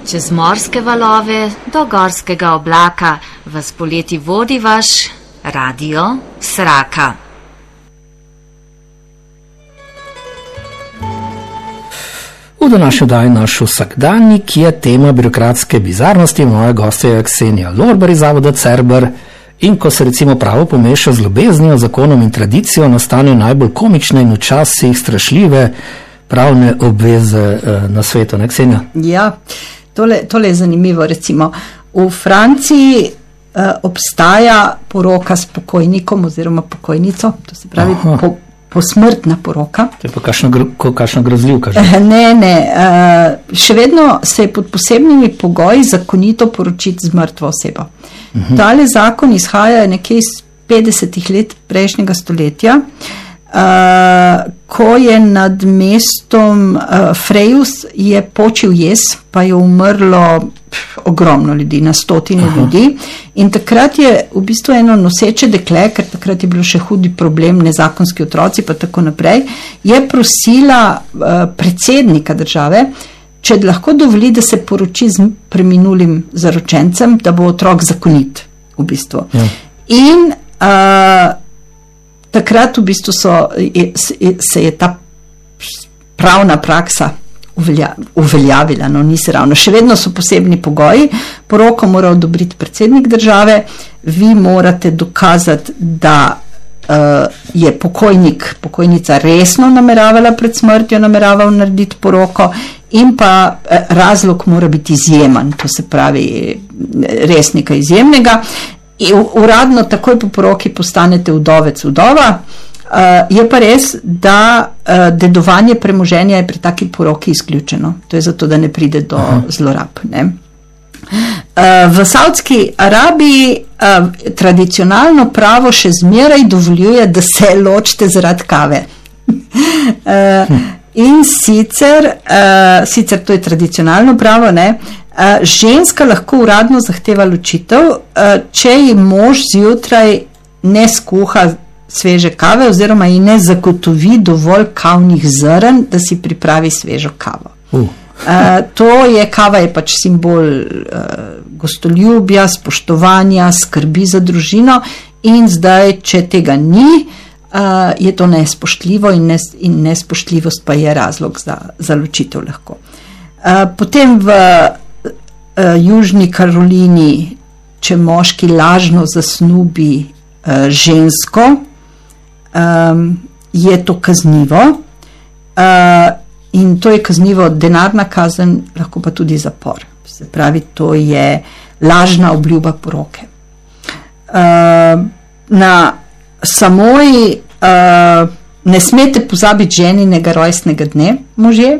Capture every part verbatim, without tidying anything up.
Čez morske valove do gorskega oblaka vas poleti vodi vaš Radio Sraka. V današnji oddaji naš vsakdanjik je tema birokratske bizarnosti. Moja gostja je Ksenija Lorber iz Zavoda Cerber. In ko se recimo pravo pomeša z ljubeznijo, zakonom in tradicijo, nastanejo najbolj komične in včasih strašljive pravne obveze eh, na svetu, ne, Ksenija? Ja, tole, tole je zanimivo. Recimo, v Franciji eh, obstaja poroka s pokojnikom oziroma pokojnico, to se pravi po, posmrtna poroka. To je pa kakšna, gro, kakšna grozljivka že? Ne, ne. Eh, še vedno se je pod posebnimi pogoji zakonito poročiti z mrtvo osebo. Uh-huh. Tale zakon izhaja nekje iz petdesetih let prejšnjega stoletja, uh, ko je nad mestom uh, Frejus je počil jez, pa je umrlo pff, ogromno ljudi, na stotine uh-huh. ljudi. In takrat je v bistvu eno noseče dekle, ker takrat je bilo še hudi problem, nezakonski otroci pa tako naprej, je prosila uh, predsednika države, če lahko dovoli, da se poroči z preminulim zaročencem, da bo otrok zakonit, v bistvu. Ja. In uh, takrat v bistvu so, je, se je ta pravna praksa uvelja, uveljavila, no, ni se ravno. Še vedno so posebni pogoji, poroko mora odobriti predsednik države, vi morate dokazati, da Uh, je pokojnik, pokojnica resno nameravala pred smrtjo, nameraval narediti poroko in pa uh, razlog mora biti izjemen, to se pravi res nekaj izjemnega. In uradno takoj po poroki postanete vdovec, vdova. Uh, je pa res, da uh, dedovanje premoženja je pri taki poroki izključeno. To je zato, da ne pride do Aha. zlorab, ne? V Saudski Arabiji uh, tradicionalno pravo še zmeraj dovoljuje, da se ločite zaradi kave. uh, in sicer, uh, sicer to je tradicionalno pravo, ne, uh, ženska lahko uradno zahteva ločitev, uh, če ji mož zjutraj ne skuha sveže kave oziroma ji ne zagotovi dovolj kavnih zrn, da si pripravi svežo kavo. Uh. Uh, to je, kava je pač simbol uh, gostoljubja, spoštovanja, skrbi za družino in zdaj, če tega ni, uh, je to nespoštljivo in, nes, in nespoštljivost pa je razlog za, za ločitev lahko. Uh, potem v uh, Južni Karolini, če moški lažno zasnubi uh, žensko, um, je to kaznivo. Uh, In to je kaznivo denarna kazen, lahko pa tudi zapor. Se pravi, to je lažna obljuba poroke. Uh, na samoji uh, ne smete pozabiti ženinega rojstnega dne, možje.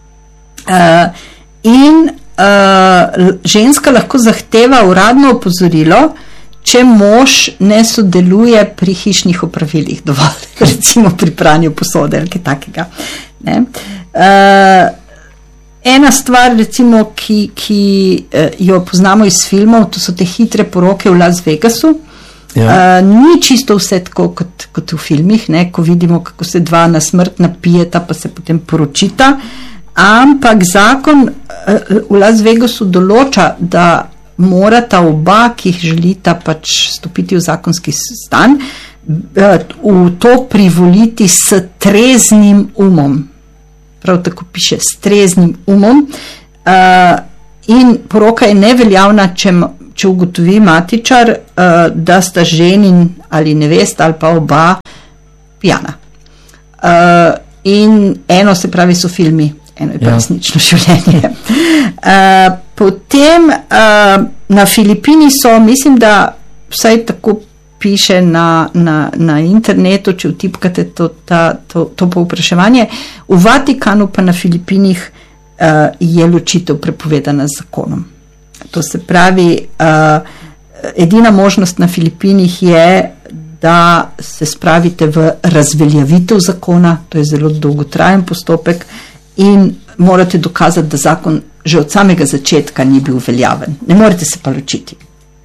Uh, in uh, ženska lahko zahteva uradno opozorilo, če mož ne sodeluje pri hišnih opravilih dovolj, recimo pri pranju posode ali kaj takega. Ne? Uh, ena stvar, recimo, ki, ki uh, jo poznamo iz filmov, to so te hitre poroke v Las Vegasu. Ja. Uh, ni čisto vse tako kot, kot v filmih, ne? Ko vidimo, kako se dva na smrt napijeta, pa se potem poročita. Ampak zakon uh, v Las Vegasu določa, da morata oba, ki jih želita pač stopiti v zakonski stan, uh, v to privoliti s treznim umom. Prav tako piše s treznim umom, uh, in poroka je neveljavna, če, če ugotovi matičar, uh, da sta ženin ali nevesta ali pa oba pijana. Uh, in eno, se pravi, so filmi, eno je pa ja. resnično življenje. Uh, potem uh, na Filipini so, mislim, da vsaj tako piše na, na, na internetu, če vtipkate to, ta, to, to povpraševanje. V Vatikanu pa na Filipinih uh, je ločitev prepovedana z zakonom. To se pravi, uh, edina možnost na Filipinih je, da se spravite v razveljavitev zakona, to je zelo dolgotrajen postopek in morate dokazati, da zakon že od samega začetka ni bil veljaven. Ne morete se pa ločiti.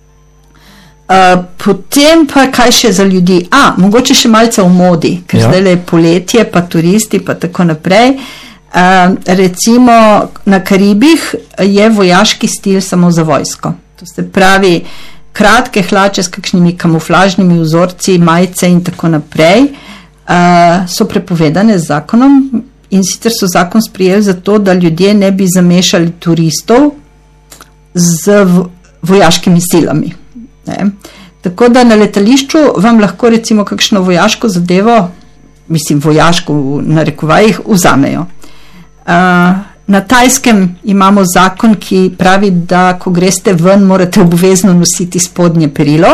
Uh, potem pa kaj še za ljudi? A, mogoče še malce v modi, ker ja. zdaj je poletje, pa turisti, pa tako naprej. Uh, recimo na Karibih je vojaški stil samo za vojsko. To se pravi, kratke hlače s kakšnimi kamuflažnimi vzorci, majice in tako naprej so prepovedane z zakonom, in sicer so zakon sprejeli zato, da ljudje ne bi zamešali turistov z vojaškimi silami. Ne? Tako da na letališču vam lahko recimo kakšno vojaško zadevo, mislim vojaško v narekovajih, vzamejo. Uh, na Tajskem imamo zakon, ki pravi, da ko greste ven, morate obvezno nositi spodnje perilo.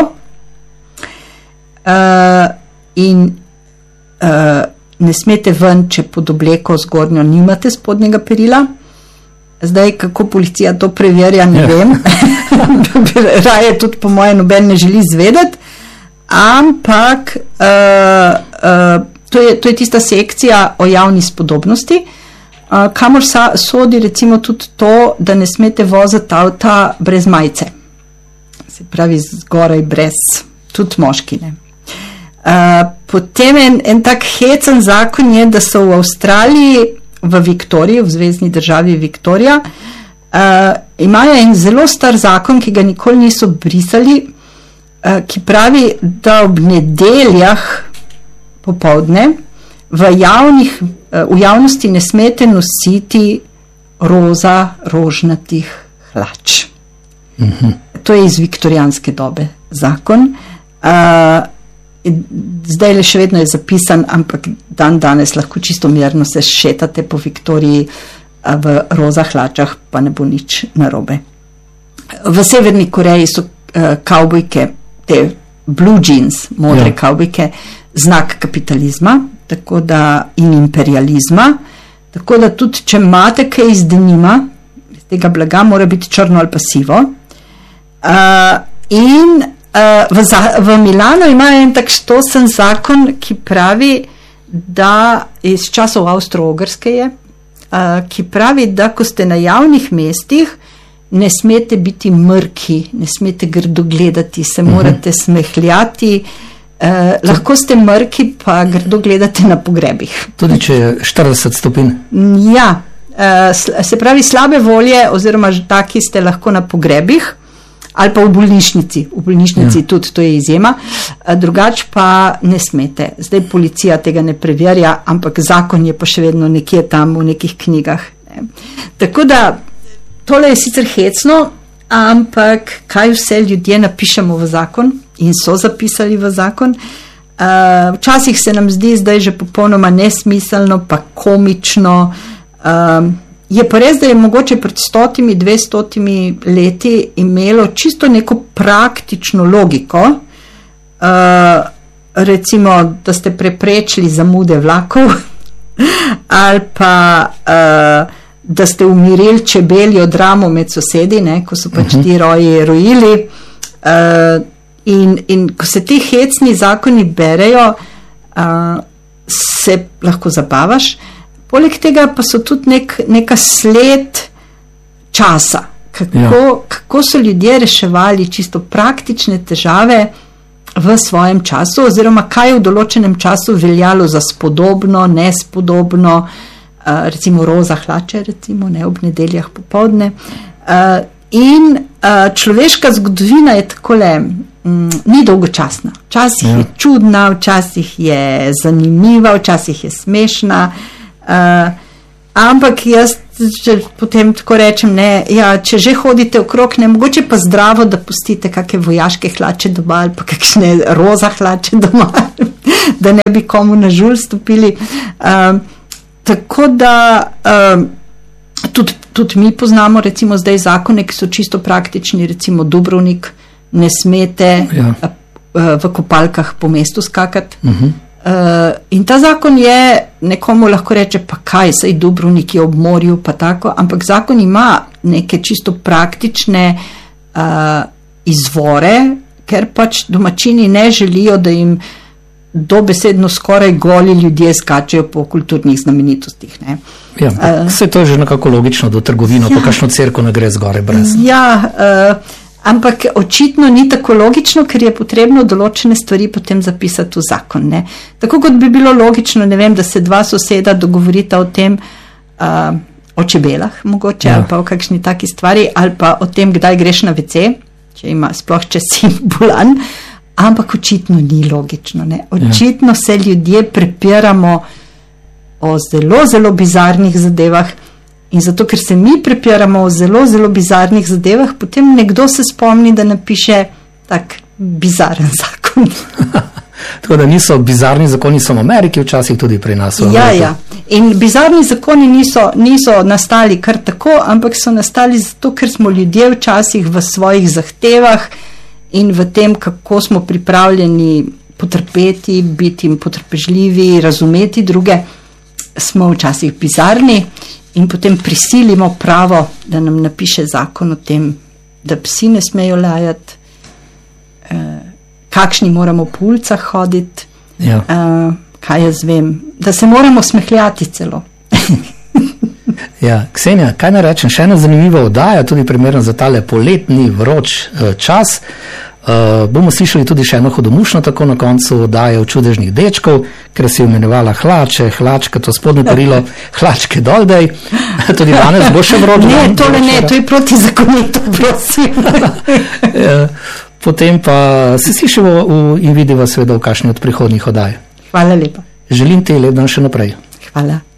Uh, in uh, ne smete ven, če pod obleko zgornjo nimate spodnjega perila. Zdaj, kako policija to preverja, ne ja. vem. Raje tudi po moje noben ne želi izvedeti. Ampak uh, uh, to, je, to je tista sekcija o javni spodobnosti, uh, kamor sa, sodi recimo tudi to, da ne smete voziti avta brez majice. Se pravi, zgoraj brez, tudi moški, ne. Uh, potem en, en tak hecen zakon je, da so v Avstraliji, v Viktoriji, v zvezni državi Viktorija, uh, imajo en zelo star zakon, ki ga nikoli niso brisali, uh, ki pravi, da ob nedeljah popovdne v, javnih, uh, v javnosti ne smete nositi roza rožnatih hlač. Mhm. To je iz viktorijanske dobe zakon. Uh, Zdaj le še vedno je zapisan, ampak dan danes lahko čisto mirno se šetate po Viktoriji v roza hlačah, pa ne bo nič narobe. V Severni Koreji so uh, kavbojke, te blue jeans, modre ja. kavbojke, znak kapitalizma, tako da in imperializma, tako da tudi, če imate kaj iz denima, iz tega blaga mora biti črno ali pa sivo. Uh, in Uh, v, v Milano imajo en tak štosen zakon, ki pravi, da iz časov Avstro-Ogrske je, uh, ki pravi, da ko ste na javnih mestih, ne smete biti mrki, ne smete grdo gledati, se uh-huh. morate smehljati, uh, lahko ste mrki, pa grdo gledate na pogrebih. Tudi če je štirideset stopinj? Ja, uh, se pravi, slabe volje oziroma taki ste lahko na pogrebih, ali pa v bolnišnici, v bolnišnici ja. tudi, to je izjema, drugač pa ne smete. Zdaj policija tega ne preverja, ampak zakon je pa še vedno nekje tam v nekih knjigah. Ne. Tako da, tole je sicer hecno, ampak kaj vse ljudje napišemo v zakon in so zapisali v zakon. Uh, včasih se nam zdi zdaj že popolnoma nesmiselno, pa komično, uh, je pa res, da je mogoče pred stotimi, dvestotimi leti imelo čisto neko praktično logiko, uh, recimo, da ste preprečili zamude vlakov ali pa uh, da ste umirili čebeljo dramo med sosedi, ne, ko so pač ti roji rojili uh, in, in ko se ti hecni zakoni berejo, uh, se lahko zabavaš. Poleg tega pa so tudi nek, neka sled časa, kako, ja. kako so ljudje reševali čisto praktične težave v svojem času, oziroma kaj je v določenem času veljalo za spodobno, nespodobno, uh, recimo roza hlače, recimo, ne, ob nedeljah popovdne. Uh, in uh, človeška zgodovina je takole, um, ni dolgočasna. Včasih ja. je čudna, včasih je zanimiva, včasih je smešna. Uh, ampak jaz če potem tako rečem, ne, ja, če že hodite okrog, ne, mogoče pa zdravo, da pustite kakšne vojaške hlače doma ali pa kakšne roza hlače doma, da ne bi komu na žulj stopili. Uh, tako da uh, tudi, tudi mi poznamo recimo zdaj zakone, ki so čisto praktični, recimo Dubrovnik, ne smete ja. uh, v kopalkah po mestu skakati. Uh-huh. Uh, in ta zakon je, nekomu lahko reče, pa kaj, saj Dubrovnik je ob morju, pa tako, ampak zakon ima neke čisto praktične uh, izvore, ker pač domačini ne želijo, da jim dobesedno skoraj goli ljudje skačejo po kulturnih znamenitostih. Ne. Ja, uh, vse to je že nekako logično, do trgovino, ja, pa kakšno cerko ne gre zgore brez. Ja, uh, ampak očitno ni tako logično, ker je potrebno določene stvari potem zapisati v zakon. Ne. Tako kot bi bilo logično, ne vem, da se dva soseda dogovorita o tem, uh, o čebelah mogoče, Ja. ali pa o kakšni taki stvari, ali pa o tem, kdaj greš na ve ce, če ima, sploh če si bolan, ampak očitno ni logično. Ne? Očitno ja. se ljudje prepiramo o zelo, zelo bizarnih zadevah in zato, ker se mi prepiramo o zelo, zelo bizarnih zadevah, potem nekdo se spomni, da napiše tak bizaren zakon. Tako da niso bizarni zakoni samo v Ameriki, včasih tudi pri nas. Ja, ja. In bizarni zakoni niso, niso nastali kar tako, ampak so nastali zato, ker smo ljudje včasih v svojih zahtevah in v tem, kako smo pripravljeni potrpeti, biti potrpežljivi, razumeti druge, smo včasih bizarni in potem prisilimo pravo, da nam napiše zakon o tem, da psi ne smejo lajati, eh, kakšni moramo po ulicah hoditi, Ja. uh, kaj jaz vem, da se moramo smehljati celo. Ja, Ksenija, kaj naj rečem, še ena zanimiva oddaja, tudi primerna za tale poletni vroč uh, čas. Uh, bomo slišali tudi še eno hudomušno tako na koncu oddaje o čudežnih dečkov, ker si imenovala hlače, hlačka, to spodnje perilo, hlačke doldej. Tudi danes bo še vroč. Ne, tole ne, to je protizakonito, prosim. Ja, potem pa se slišimo v, in vidiva seveda v kakšni od prihodnjih oddaj. Hvala lepa. Želim ti lep dan še naprej. Hvala.